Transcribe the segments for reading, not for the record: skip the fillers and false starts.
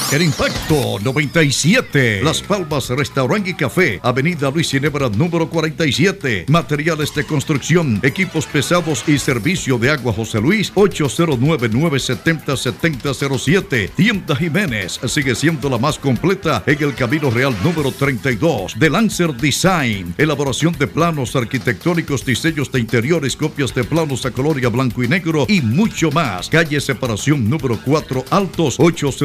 En Impacto 97, Las Palmas Restaurant y Café, Avenida Luis Ginebra número 47. Materiales de construcción, equipos pesados y servicio de agua José Luis, 809-970-7007. Tienda Jiménez sigue siendo la más completa en el Camino Real número 32. De Lancer Design, elaboración de planos arquitectónicos, diseños de interiores, copias de planos a color y a blanco y negro y mucho más. Calle Separación número 4 Altos,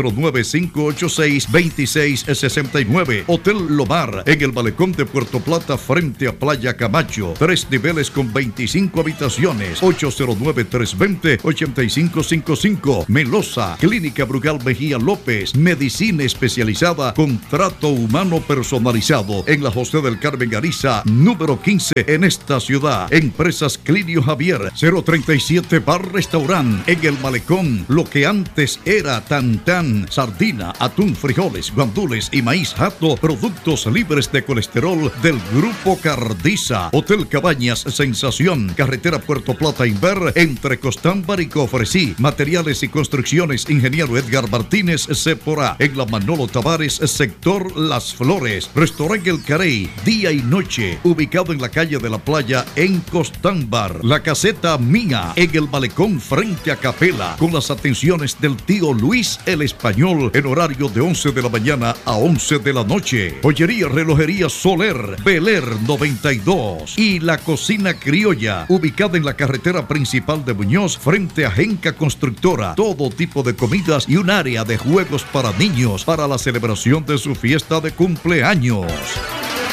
809-586-2669. Hotel Lomar, en el Malecón de Puerto Plata, frente a Playa Camacho. 3 niveles con 25 habitaciones. 809-320-8555. Melosa, Clínica Brugal Mejía López. Medicina especializada con trato humano personalizado. En la José del Carmen Ariza, número 15 en esta ciudad. Empresas Clinio Javier, 037 Bar Restaurant. En el Malecón, lo que antes era tan sardina, atún, frijoles, guandules y maíz jato, productos libres de colesterol del Grupo Cardiza. Hotel Cabañas Sensación, carretera Puerto Plata Inver, entre Costámbar y Cofresí. Materiales y construcciones, ingeniero Edgar Martínez Cepora. En la Manolo Tavares, sector Las Flores. Restaurante El Carey, día y noche, ubicado en la calle de la Playa en Costámbar. La Caseta Mía, en el Malecón frente a Capela, con las atenciones del tío Luis el Español, en horario de 11 de la mañana a 11 de la noche. Joyería, relojería Soler, Beler 92. Y la Cocina Criolla, ubicada en la carretera principal de Muñoz, frente a Genca Constructora. Todo tipo de comidas y un área de juegos para niños, para la celebración de su fiesta de cumpleaños.